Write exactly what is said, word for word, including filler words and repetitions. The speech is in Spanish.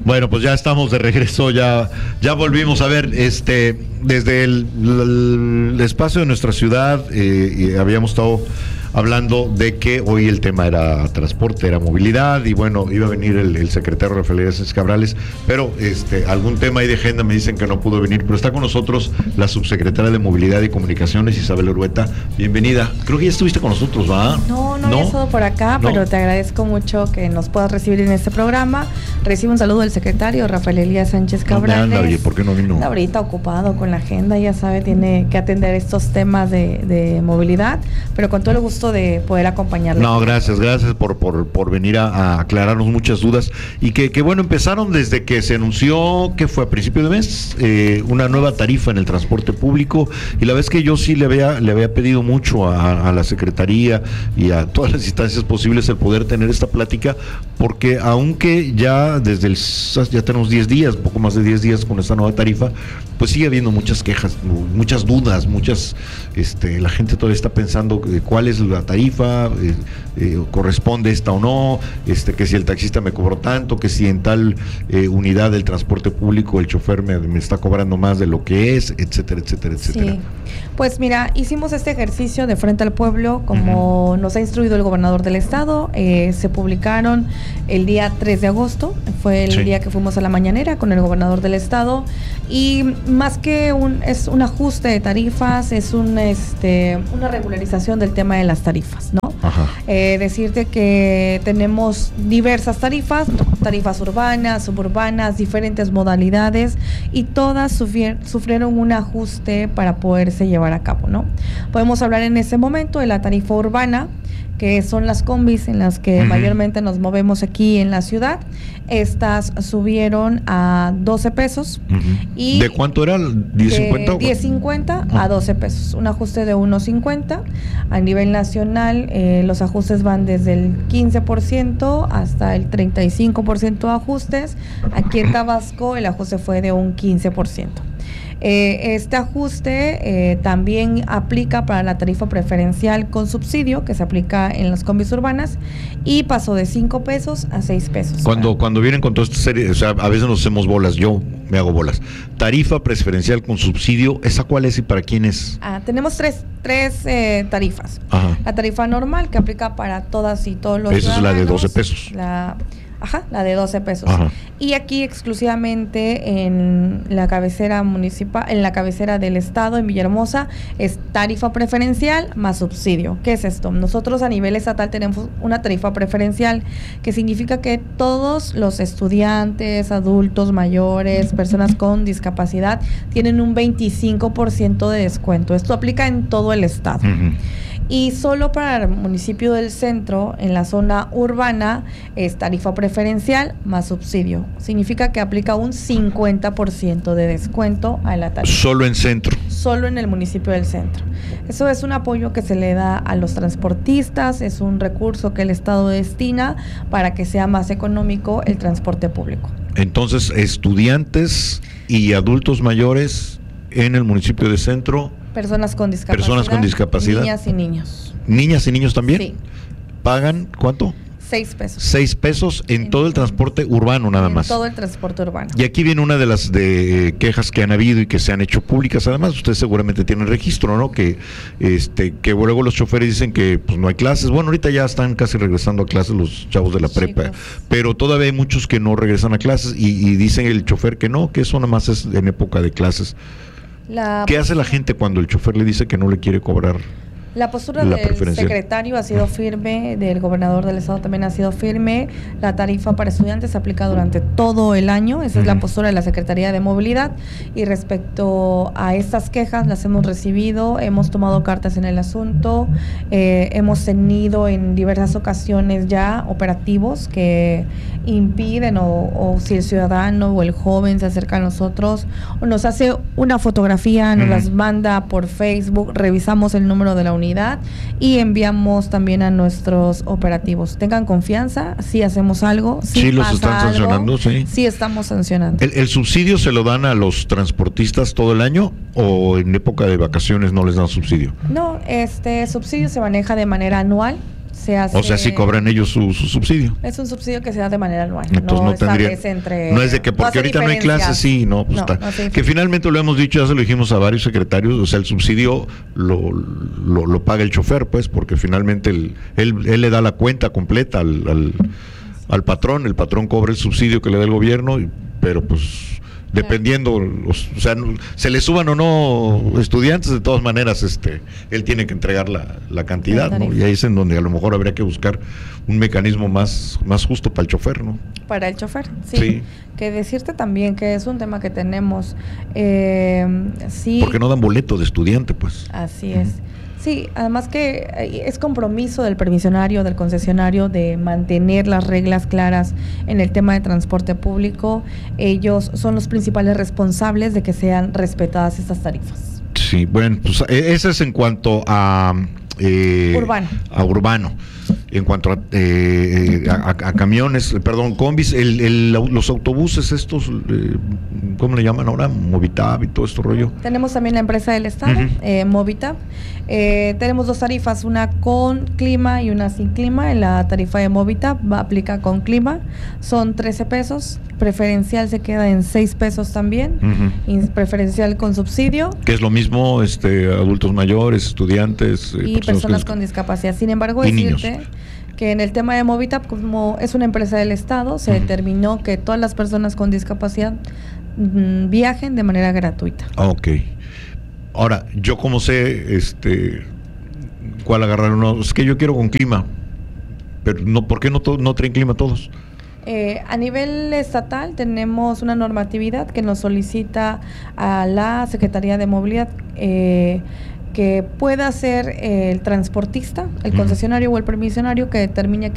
Bueno, pues ya estamos de regreso, ya, ya volvimos a ver, este, desde el, el, el espacio de nuestra ciudad, eh, y habíamos estado hablando de que hoy el tema era transporte, era movilidad, y bueno, iba a venir el, el secretario Rafael Elias Cabrales, pero este, algún tema ahí de agenda me dicen que no pudo venir, pero está con nosotros la subsecretaria de Movilidad y Comunicaciones, Isabel Urueta. Bienvenida. Creo que ya estuviste con nosotros, ¿va? No, no, no he estado por acá, ¿no? Pero te agradezco mucho que nos puedas recibir en este programa. Recibo un saludo del secretario Rafael Elías Sánchez Cabrales. ¿Dónde anda? Oye, ¿por qué no vino? Anda ahorita ocupado con la agenda, ya sabe, tiene que atender estos temas de, de movilidad, pero con todo el gusto de poder acompañarle. No, gracias, gracias por, por, por venir a, a aclararnos muchas dudas. Y que, que bueno, empezaron desde que se anunció, que fue a principio de mes, eh, una nueva tarifa en el transporte público, y la vez que yo sí le había, le había pedido mucho a, a la Secretaría y a todas las instancias posibles el poder tener esta plática, porque aunque ya desde el, ya tenemos diez días, poco más de diez días con esta nueva tarifa, pues sigue habiendo muchas quejas, muchas dudas, muchas, este, la gente todavía está pensando eh, cuál es la tarifa, eh, eh, corresponde esta o no, este, que si el taxista me cobró tanto, que si en tal eh, unidad del transporte público el chofer me, me está cobrando más de lo que es, etcétera, etcétera, etcétera. Sí. Pues mira, hicimos este ejercicio de frente al pueblo, como uh-huh. nos ha instruido el gobernador del estado. Eh, se publicaron el día tres de agosto, fue el sí. día que fuimos a la mañanera con el gobernador del estado, y más que un es un ajuste de tarifas, es un este una regularización del tema de las tarifas, ¿no? Ajá. Eh, decirte que tenemos diversas tarifas, tarifas urbanas, suburbanas, diferentes modalidades, y todas sufrier, sufrieron un ajuste para poderse llevar a cabo, ¿no? Podemos hablar en ese momento de la tarifa urbana, que son las combis en las que uh-huh. mayormente nos movemos aquí en la ciudad. Estas subieron a doce pesos. Uh-huh. Y ¿de cuánto era? ¿diez cincuenta? diez cincuenta uh-huh. a doce pesos, un ajuste de uno cincuenta. A nivel nacional, eh, los ajustes van desde el quince por ciento hasta el treinta y cinco por ciento de ajustes. Aquí en Tabasco el ajuste fue de un quince por ciento. Eh, este ajuste eh, también aplica para la tarifa preferencial con subsidio, que se aplica en las combis urbanas, y pasó de cinco pesos a seis pesos. Cuando para... cuando vienen con toda esta serie, o sea, a veces nos hacemos bolas, yo me hago bolas. Tarifa preferencial con subsidio, ¿esa cuál es y para quién es? Ah, tenemos tres, tres eh, tarifas. Ajá. La tarifa normal, que aplica para todas y todos los Esa es la de doce pesos. La... Ajá, la de doce pesos. Ajá. Y aquí exclusivamente en la cabecera municipal, en la cabecera del estado, en Villahermosa, es tarifa preferencial más subsidio. ¿Qué es esto? Nosotros a nivel estatal tenemos una tarifa preferencial, que significa que todos los estudiantes, adultos mayores, personas con discapacidad, tienen un veinticinco por ciento de descuento. Esto aplica en todo el estado. Uh-huh. Y solo para el municipio del centro, en la zona urbana, es tarifa preferencial más subsidio. Significa que aplica un cincuenta por ciento de descuento a la tarifa. Solo en centro. Solo en el municipio del centro. Eso es un apoyo que se le da a los transportistas, es un recurso que el Estado destina para que sea más económico el transporte público. Entonces, estudiantes y adultos mayores en el municipio de centro... Personas con discapacidad. Personas con discapacidad. Niñas y niños. ¿Niñas y niños también? Sí. ¿Pagan cuánto? Seis pesos. Seis pesos en, en todo el transporte urbano nada en más. todo el transporte urbano. Y aquí viene una de las de, eh, quejas que han habido y que se han hecho públicas. Además, ustedes seguramente tienen registro, ¿no? Que este que luego los choferes dicen que pues no hay clases. Bueno, ahorita ya están casi regresando a clases los chavos de la prepa, chicos. Pero todavía hay muchos que no regresan a clases y, y dicen el chofer que no, que eso nada más es en época de clases. La ¿Qué hace la gente cuando el chofer le dice que no le quiere cobrar? La postura la del secretario ha sido firme, del gobernador del estado también ha sido firme. La tarifa para estudiantes se aplica durante todo el año. Esa uh-huh. es la postura de la Secretaría de Movilidad. Y respecto a estas quejas, las hemos recibido, hemos tomado cartas en el asunto, eh, hemos tenido en diversas ocasiones ya operativos que impiden o, o si el ciudadano o el joven se acerca a nosotros o nos hace una fotografía, nos uh-huh. las manda por Facebook, revisamos el número de la unidad y enviamos también a nuestros operativos. Tengan confianza, si hacemos algo, si sí los están algo, sancionando, sí. Sí estamos sancionando. ¿El, ¿El subsidio se lo dan a los transportistas todo el año o en época de vacaciones no les dan subsidio? No, este subsidio se maneja de manera anual. se hace... O sea, sí cobran ellos su, su subsidio. Es un subsidio que se da de manera anual. Entonces no, no tendría... Entre, no es de que porque no ahorita no hay clases, sí, no, pues no, está. No que finalmente lo hemos dicho, ya se lo dijimos a varios secretarios, o sea, el subsidio lo, lo, lo paga el chofer, pues, porque finalmente el, él, él le da la cuenta completa al, al, al patrón, el patrón cobra el subsidio que le da el gobierno, pero pues... dependiendo, los, o sea, se le suban o no estudiantes, de todas maneras, este, él tiene que entregar la, la cantidad, ¿no? Y ahí es en donde a lo mejor habría que buscar un mecanismo más, más justo para el chofer, ¿no? Para el chofer, sí. sí. Que decirte también que es un tema que tenemos, eh, sí. Porque no dan boleto de estudiante, pues. Así es. Uh-huh. Sí, además que es compromiso del permisionario, del concesionario, de mantener las reglas claras en el tema de transporte público. Ellos son los principales responsables de que sean respetadas estas tarifas. Sí, bueno, pues eso es en cuanto a... Eh, urbano. A urbano. En cuanto a, eh, a, a camiones, perdón, combis, el, el, los autobuses estos, eh, ¿cómo le llaman ahora? Movitab y todo esto rollo. Tenemos también la empresa del Estado, uh-huh. eh, Movitab. Eh, tenemos dos tarifas, una con clima y una sin clima. En la tarifa de Movitab va a aplicar con clima, son trece pesos. Preferencial se queda en seis pesos también. Uh-huh. Preferencial con subsidio. Que es lo mismo, este, adultos mayores, estudiantes. Eh, y personas, personas que... con discapacidad. Sin embargo, y decirte niños. Que en el tema de Movitab, como es una empresa del Estado, se uh-huh. determinó que todas las personas con discapacidad mmm, viajen de manera gratuita. Ok. Ahora, yo como sé, este, cuál agarrar uno, es que yo quiero con clima, pero no, ¿por qué no, to, no traen clima todos? Eh, a nivel estatal tenemos una normatividad que nos solicita a la Secretaría de Movilidad eh, que pueda ser el transportista, el concesionario uh-huh. o el permisionario que determine